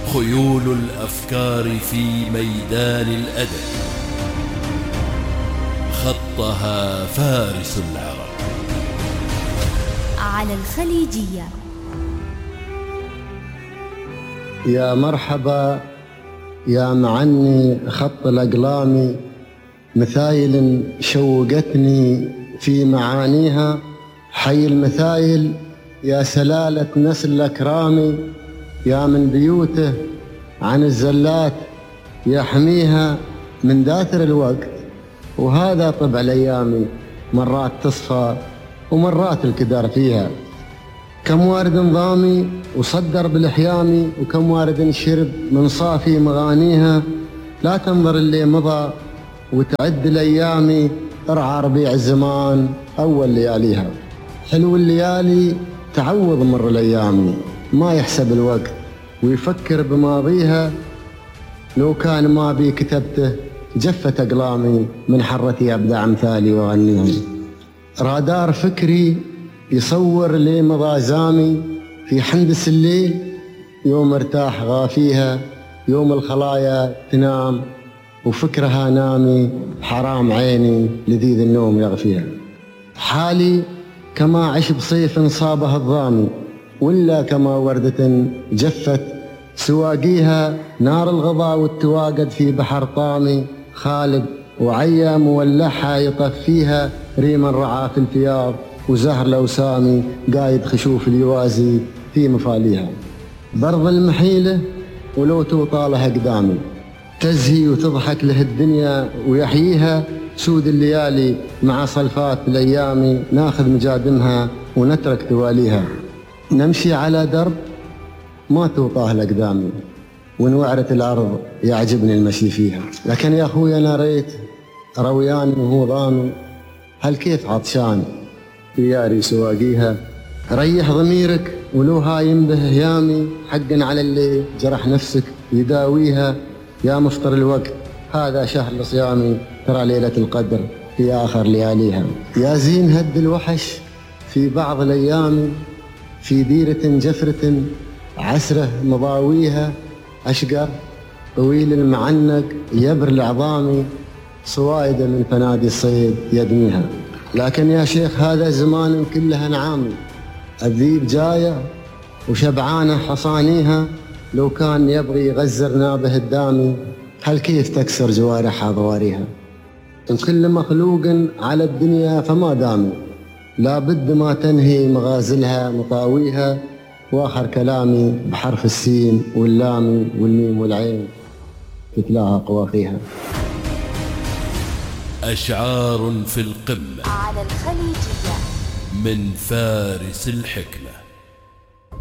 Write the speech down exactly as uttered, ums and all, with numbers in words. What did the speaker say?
خيول الأفكار في ميدان الأدب، خطها فارس العرب. على الخليجية. يا مرحبا يا معني خط الأقلام، مثايل شوقتني في معانيها. حي المثايل يا سلالة نسل الأكرام، يا من بيوته عن الزلات يحميها من داثر الوقت. وهذا طبع الأيام، مرات تصفى ومرات الكدر فيها. كم وارد ضامي وصدر بالإحيام، وكم وارد شرب من صافي مغانيها. لا تنظر اللي مضى وتعد الأيام، ارعى ربيع الزمان أول لياليها. حلو الليالي تعوض مر الأيام، ما يحسب الوقت ويفكر بماضيها. لو كان ما بي كتبته جفت أقلامي، من حرتي أبدع أمثالي وأغنيها. رادار فكري يصور لي مضى زامي، في حندس الليل يوم ارتاح غافيها. يوم الخلايا تنام وفكرها نامي، حرام عيني لذيذ النوم يغفيها. حالي كما عش بصيف صابها الظامي، ولا كما وردة جفت سواقيها. نار الغضا والتواقد في بحر طامي، خالد وعيا مولحها يطفيها. ريما رعى في الفياض وزهر لوسامي، قايد خشوف اليوازي في مفاليها. برض المحيلة ولو توطى لها قدامي، تزهي وتضحك له الدنيا ويحييها. سود الليالي مع صلفات الأيام، ناخذ مجادمها ونترك تواليها. نمشي على درب ما توطاه لقدامي، ونوعرة الأرض يعجبني المشي فيها. لكن يا أخوي أنا ريت رويان وهو ضامي، هل كيف عطشان ياري سواقيها. ريح ضميرك ولو هايم به هيامي، حقا على اللي جرح نفسك يداويها. يا مفطر الوقت هذا شهر صيامي، ترى ليلة القدر في آخر لياليها. يا زين هد الوحش في بعض الأيام، في ديرة جفرة عسره مضاويها. أشقر طويل المعنق يبر العظام، صوايد من فنادي الصيد يدميها. لكن يا شيخ هذا زمان كلها نعامي، الذيب جاية وشبعانة حصانيها. لو كان يبغي يغزر نابه الدامي، هل كيف تكسر جوارحها ضواريها. وكل مخلوق على الدنيا فما دامي، لا بد ما تنهي مغازلها مطاويها. واخر كلامي بحرف السين واللام والميم والعين، تتلاها قوافيها. أشعار في القمة على الخليجية من فارس الحكمة.